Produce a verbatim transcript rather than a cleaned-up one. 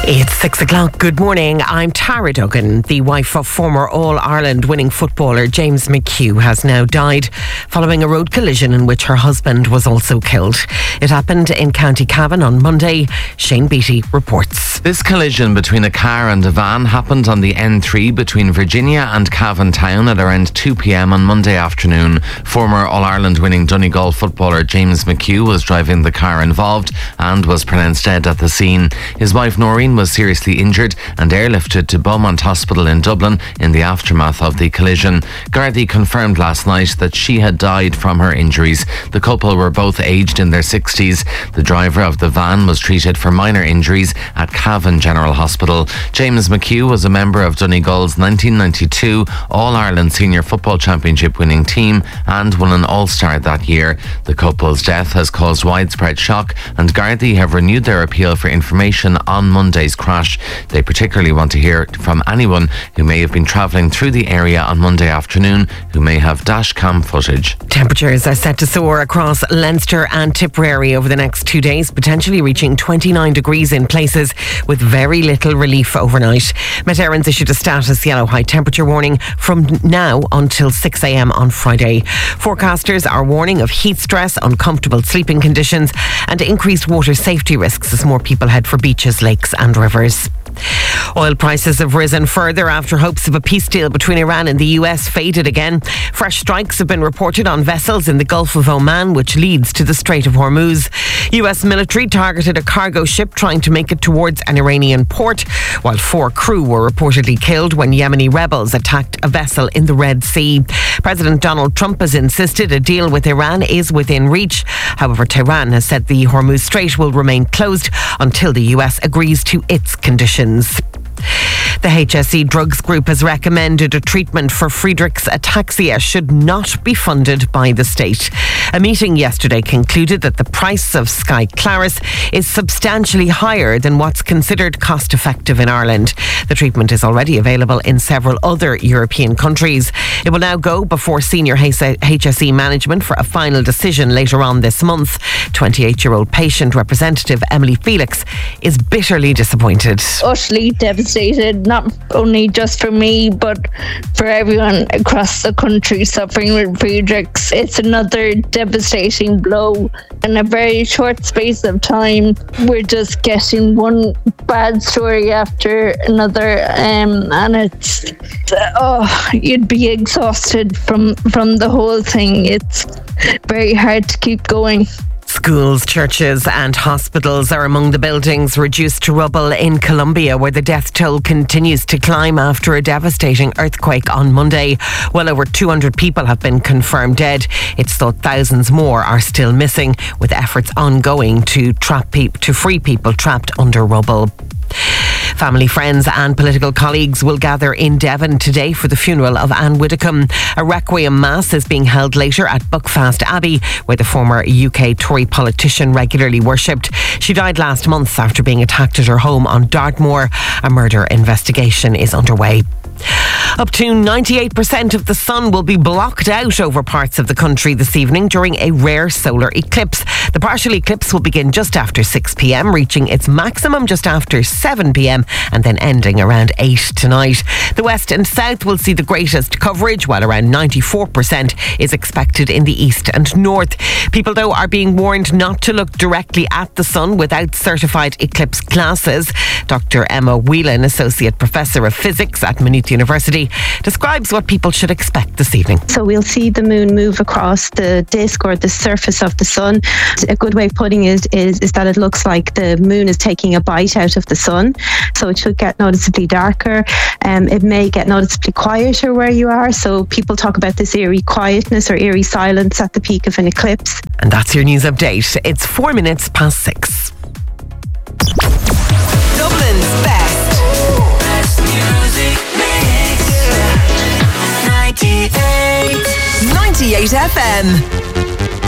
It's six o'clock. Good morning. I'm Tara Duggan. The wife of former All-Ireland winning footballer James McHugh has now died following a road collision in which her husband was also killed. It happened in County Cavan on Monday. Shane Beattie reports. This collision between a car and a van happened on the N three between Virginia and Cavan Town at around two p.m. on Monday afternoon. Former All-Ireland winning Donegal footballer James McHugh was driving the car involved and was pronounced dead at the scene. His wife Noreen was seriously injured and airlifted to Beaumont Hospital in Dublin in the aftermath of the collision. Gardaí confirmed last night that she had died from her injuries. The couple were both aged in their sixties. The driver of the van was treated for minor injuries at Cavan General Hospital. James McHugh was a member of Donegal's nineteen ninety-two All-Ireland Senior Football Championship winning team and won an All-Star that year. The couple's death has caused widespread shock, and Gardaí have renewed their appeal for information on Monday's crash. They particularly want to hear from anyone who may have been travelling through the area on Monday afternoon who may have dash cam footage. Temperatures are set to soar across Leinster and Tipperary over the next two days, potentially reaching twenty-nine degrees in places with very little relief overnight. Met Éireann's issued a status yellow high temperature warning from now until six a.m. on Friday. Forecasters are warning of heat stress, uncomfortable sleeping conditions and increased water safety risks as more people head for beaches, lakes and rivers. Oil prices have risen further after hopes of a peace deal between Iran and the U S faded again. Fresh strikes have been reported on vessels in the Gulf of Oman, which leads to the Strait of Hormuz. U S military targeted a cargo ship trying to make it towards an Iranian port, while four crew were reportedly killed when Yemeni rebels attacked a vessel in the Red Sea. President Donald Trump has insisted a deal with Iran is within reach. However, Tehran has said the Hormuz Strait will remain closed until the U S agrees to its conditions. The H S E Drugs Group has recommended a treatment for Friedreich's ataxia should not be funded by the state. A meeting yesterday concluded that the price of Skyclarys is substantially higher than what's considered cost-effective in Ireland. The treatment is already available in several other European countries. It will now go before senior H S E management for a final decision later on this month. twenty-eight-year-old patient representative Emily Felix is bitterly disappointed. Utterly devastated, not only just for me but for everyone across the country suffering with Friedreich's. It's another devastating blow in a very short space of time. We're just getting one bad story after another, um, and it's oh you'd be exhausted from from the whole thing. It's very hard to keep going. Schools, churches and hospitals are among the buildings reduced to rubble in Colombia, where the death toll continues to climb after a devastating earthquake on Monday. Well over two hundred people have been confirmed dead. It's thought thousands more are still missing, with efforts ongoing to trap pe- to free people trapped under rubble. Family, friends and political colleagues will gather in Devon today for the funeral of Anne Widdecombe. A requiem mass is being held later at Buckfast Abbey, where the former U K Tory politician regularly worshipped. She died last month after being attacked at her home on Dartmoor. A murder investigation is underway. Up to ninety-eight percent of the sun will be blocked out over parts of the country this evening during a rare solar eclipse. The partial eclipse will begin just after six p.m, reaching its maximum just after seven p.m, and then ending around eight tonight. The west and south will see the greatest coverage, while around ninety-four percent is expected in the east and north. People, though, are being warned not to look directly at the sun without certified eclipse glasses. Doctor Emma Whelan, Associate Professor of Physics at Maynooth University, describes what people should expect this evening. So we'll see the moon move across the disk or the surface of the sun. A good way of putting it is, is that it looks like the moon is taking a bite out of the sun. So it should get noticeably darker. Um, it may get noticeably quieter where you are. So people talk about this eerie quietness or eerie silence at the peak of an eclipse. And that's your news update. It's four minutes past six. Dublin's best. Best music mix. ninety-eight. ninety-eight F M.